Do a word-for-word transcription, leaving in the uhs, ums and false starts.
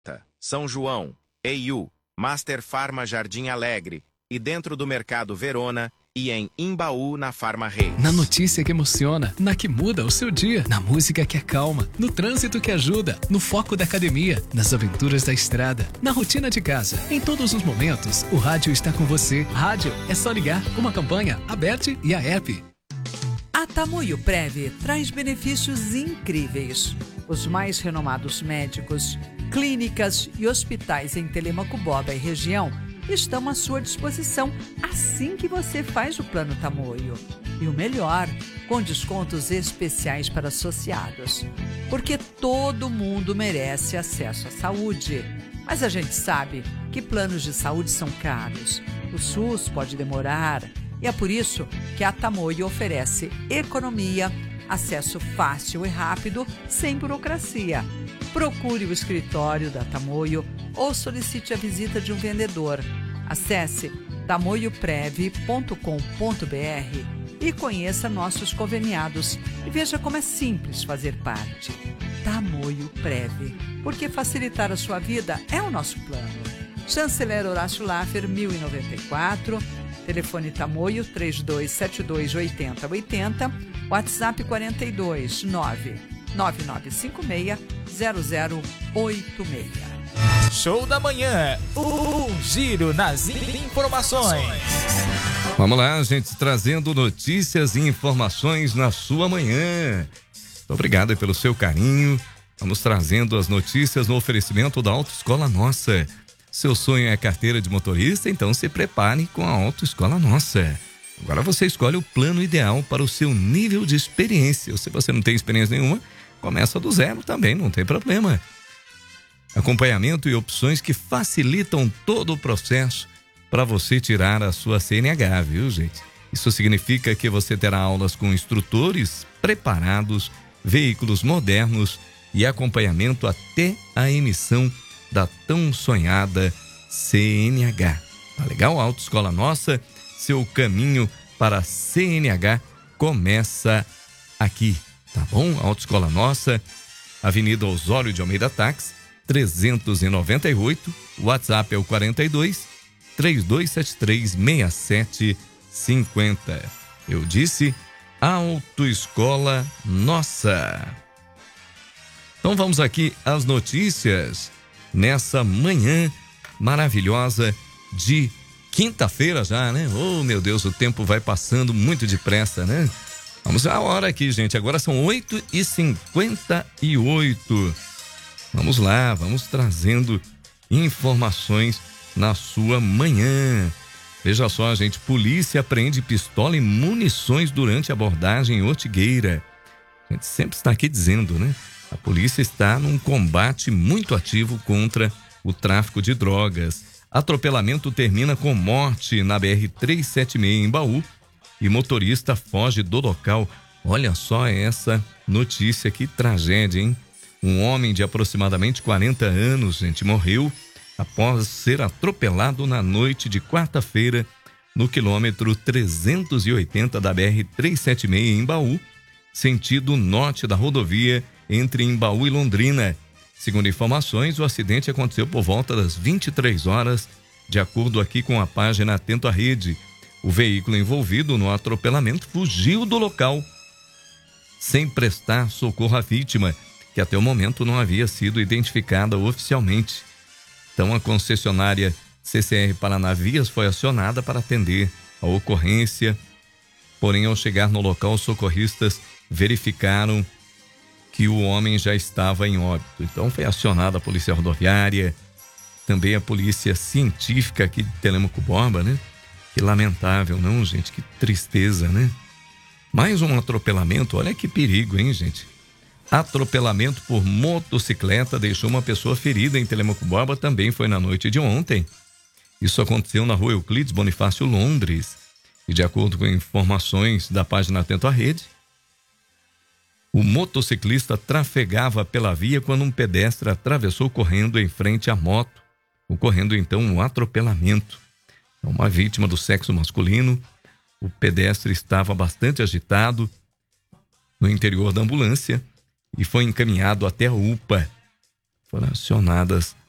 São João, E U, Master Farma Jardim Alegre e dentro do Mercado Verona e em Imbaú, na Farma Reis. Na notícia que emociona, na que muda o seu dia, na música que acalma, no trânsito que ajuda, no foco da academia, nas aventuras da estrada, na rotina de casa. Em todos os momentos, o rádio está com você. Rádio é só ligar, uma campanha, a Bert e a app. A Tamoio Prev traz benefícios incríveis. Os mais renomados médicos, clínicas e hospitais em Telêmaco Borba e região estão à sua disposição assim que você faz o plano Tamoio. E o melhor, com descontos especiais para associados. Porque todo mundo merece acesso à saúde. Mas a gente sabe que planos de saúde são caros. O SUS pode demorar. E é por isso que a Tamoio oferece economia, acesso fácil e rápido, sem burocracia. Procure o escritório da Tamoio ou solicite a visita de um vendedor. Acesse tamoio prev ponto com ponto br e conheça nossos conveniados e veja como é simples fazer parte. Tamoio Prev, porque facilitar a sua vida é o nosso plano. Chanceler Horácio Laffer, mil e noventa e quatro, telefone Tamoio três dois sete dois oito zero oito zero, WhatsApp quarenta e dois nove nove nove cinco seis zero zero oito seis. Show da manhã, um giro nas informações. Vamos lá, gente, trazendo notícias e informações na sua manhã. Muito obrigado pelo seu carinho. Vamos trazendo as notícias no oferecimento da Autoescola Nossa. Seu sonho é carteira de motorista? Então se prepare com a Autoescola Nossa. Agora você escolhe o plano ideal para o seu nível de experiência. Se você não tem experiência nenhuma, começa do zero também, não tem problema. Acompanhamento e opções que facilitam todo o processo para você tirar a sua C N H, viu, gente? Isso significa que você terá aulas com instrutores preparados, veículos modernos e acompanhamento até a emissão da tão sonhada C N H. Tá legal? A Autoescola Nossa, seu caminho para a C N H começa aqui, tá bom? A Autoescola Nossa, Avenida Osório de Almeida Táxi, trezentos e noventa e oito, WhatsApp é o quarenta e dois, três dois sete três, seis sete cinco zero. Eu disse Autoescola Nossa. Então vamos aqui às notícias nessa manhã maravilhosa de quinta-feira já, né? Oh, meu Deus, o tempo vai passando muito depressa, né? Vamos à hora aqui, gente. Agora são oito e cinquenta e oito. Vamos lá, vamos trazendo informações na sua manhã. Veja só, gente, polícia apreende pistola e munições durante abordagem em Ortigueira. A gente sempre está aqui dizendo, né? A polícia está num combate muito ativo contra o tráfico de drogas. Atropelamento termina com morte na B R trezentos e setenta e seis em Baú e motorista foge do local. Olha só essa notícia, que tragédia, hein? Um homem de aproximadamente quarenta anos, gente, morreu após ser atropelado na noite de quarta-feira no quilômetro trezentos e oitenta da B R trezentos e setenta e seis em Baú, sentido norte da rodovia entre Imbaú e Londrina. Segundo informações, o acidente aconteceu por volta das vinte e três horas, de acordo aqui com a página Atento à Rede. O veículo envolvido no atropelamento fugiu do local sem prestar socorro à vítima, que até o momento não havia sido identificada oficialmente. Então a concessionária C C R Paraná Vias foi acionada para atender a ocorrência, porém ao chegar no local os socorristas verificaram que o homem já estava em óbito. Então foi acionada a polícia rodoviária, também a polícia científica aqui de Telêmaco Borba, né? Que lamentável, não, gente? Que tristeza, né? Mais um atropelamento, olha que perigo, hein, gente? Atropelamento por motocicleta deixou uma pessoa ferida em Telêmaco Borba, também foi na noite de ontem. Isso aconteceu na rua Euclides Bonifácio, Londres. E de acordo com informações da página Atento à Rede, o motociclista trafegava pela via quando um pedestre atravessou correndo em frente à moto, ocorrendo então um atropelamento. Uma vítima do sexo masculino, o pedestre estava bastante agitado no interior da ambulância e foi encaminhado até a U P A. Foram acionadas